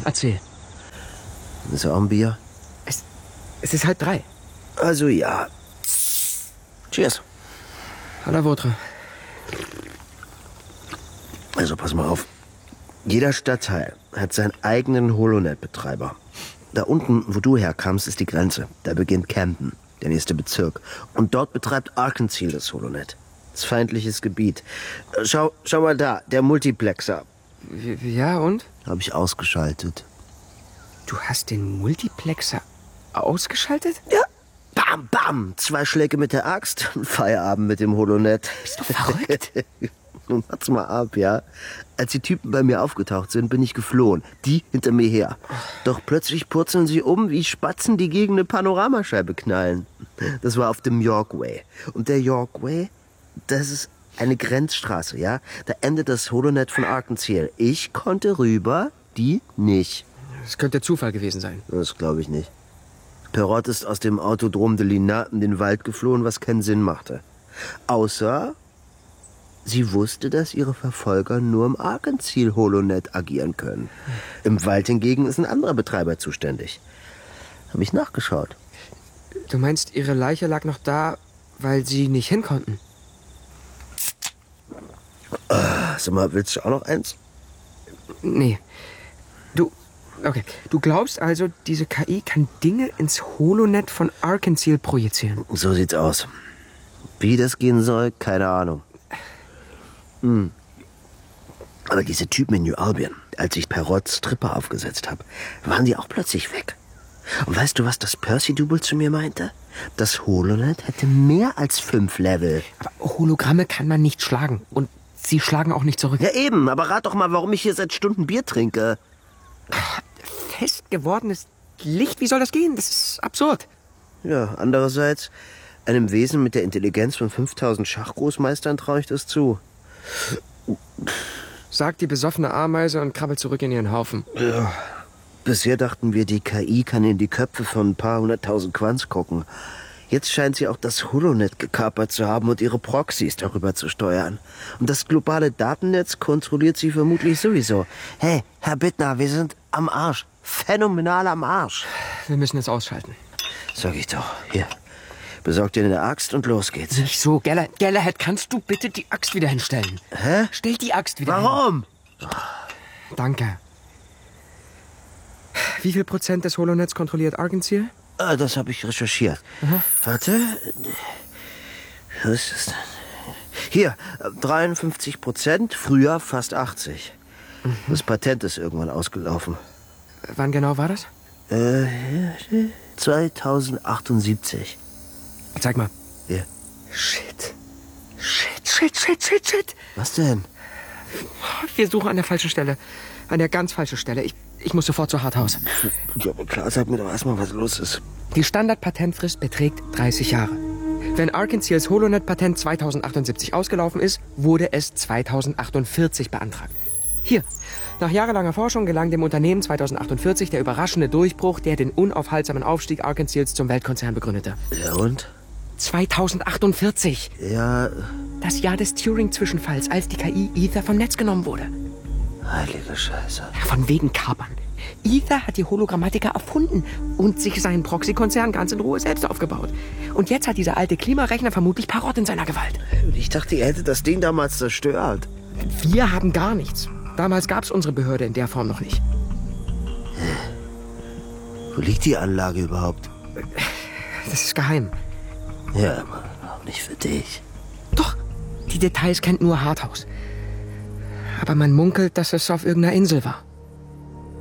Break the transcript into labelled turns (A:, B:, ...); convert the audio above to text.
A: Erzähl.
B: Ist auch ein Bier?
A: Es ist 2:30.
B: Also ja. Cheers.
A: À la vôtre.
B: Also pass mal auf. Jeder Stadtteil hat seinen eigenen Holonet-Betreiber. Da unten, wo du herkamst, ist die Grenze. Da beginnt Camden, der nächste Bezirk. Und dort betreibt Arkansas das Holonet. Das ist feindliches Gebiet. Schau mal da, der Multiplexer.
A: Ja, und?
B: Habe ich ausgeschaltet.
A: Du hast den Multiplexer ausgeschaltet?
B: Ja. Bam, bam. 2 Schläge mit der Axt, Feierabend mit dem Holonet.
A: Bist du verrückt?
B: Nun warte mal ab, ja? Als die Typen bei mir aufgetaucht sind, bin ich geflohen. Die hinter mir her. Doch plötzlich purzeln sie um wie Spatzen, die gegen eine Panoramascheibe knallen. Das war auf dem Yorkway. Und der Yorkway, das ist eine Grenzstraße, ja? Da endet das Holonet von Arkansas. Ich konnte rüber, die nicht.
A: Das könnte Zufall gewesen sein.
B: Das glaube ich nicht. Perrott ist aus dem Autodrom de Lina in den Wald geflohen, was keinen Sinn machte. Außer sie wusste, dass ihre Verfolger nur im Arkansas-Holonet agieren können. Im Wald hingegen ist ein anderer Betreiber zuständig. Habe ich nachgeschaut.
A: Du meinst, ihre Leiche lag noch da, weil sie nicht hin konnten?
B: Sag mal, willst du auch noch eins?
A: Nee. Okay. Du glaubst also, diese KI kann Dinge ins Holonet von Arkansas projizieren?
B: So sieht's aus. Wie das gehen soll, keine Ahnung. Aber diese Typen in New Albion, als ich Perrott Stripper aufgesetzt habe, waren die auch plötzlich weg. Und weißt du, was das Percy-Double zu mir meinte? Das Holonet hätte mehr als 5 Level.
A: Aber Hologramme kann man nicht schlagen. Und sie schlagen auch nicht zurück.
B: Ja eben, aber rat doch mal, warum ich hier seit Stunden Bier trinke.
A: Fest gewordenes Licht, wie soll das gehen? Das ist absurd.
B: Ja, andererseits, einem Wesen mit der Intelligenz von 5000 Schachgroßmeistern traue ich das zu.
A: Sagt die besoffene Ameise und krabbelt zurück in ihren Haufen.
B: Ja. Bisher dachten wir, die KI kann in die Köpfe von ein paar 100.000 Quants gucken. Jetzt scheint sie auch das Holonet gekapert zu haben und ihre Proxys darüber zu steuern. Und das globale Datennetz kontrolliert sie vermutlich sowieso. Hey, Herr Bittner, wir sind am Arsch. Phänomenal am Arsch.
A: Wir müssen es ausschalten.
B: Sag ich doch. Hier, besorg dir eine Axt und los geht's.
A: Nicht so, Galahad, kannst du bitte die Axt wieder hinstellen?
B: Hä?
A: Stell die Axt wieder hin.
B: Warum?
A: Danke. Wie viel Prozent des Holonets kontrolliert Arkansas?
B: Das habe ich recherchiert.
A: Aha.
B: Warte. Was ist das denn? Hier, 53%, früher fast 80%. Das Patent ist irgendwann ausgelaufen.
A: Wann genau war das?
B: 2078.
A: Zeig mal.
B: Hier.
A: Shit.
B: Was denn?
A: Wir suchen an der falschen Stelle. An der ganz falschen Stelle. Ich muss sofort zu Harthaus.
B: Ja, aber klar, sag mir doch erstmal, was los ist.
A: Die Standardpatentfrist beträgt 30 Jahre. Wenn Arkansas Holonet-Patent 2078 ausgelaufen ist, wurde es 2048 beantragt. Hier. Nach jahrelanger Forschung gelang dem Unternehmen 2048 der überraschende Durchbruch, der den unaufhaltsamen Aufstieg Arkansas zum Weltkonzern begründete.
B: Ja, und?
A: 2048.
B: Ja.
A: Das Jahr des Turing-Zwischenfalls, als die KI Ether vom Netz genommen wurde.
B: Heilige Scheiße.
A: Von wegen Kapern. Ether hat die Hologrammatiker erfunden und sich seinen Proxy-Konzern ganz in Ruhe selbst aufgebaut. Und jetzt hat dieser alte Klimarechner vermutlich Perrott in seiner Gewalt.
B: Ich dachte, ihr hättet das Ding damals zerstört.
A: Wir haben gar nichts. Damals gab es unsere Behörde in der Form noch nicht.
B: Wo liegt die Anlage überhaupt?
A: Das ist geheim.
B: Ja, aber auch nicht für dich.
A: Doch, die Details kennt nur Harthaus. Aber man munkelt, dass es auf irgendeiner Insel war.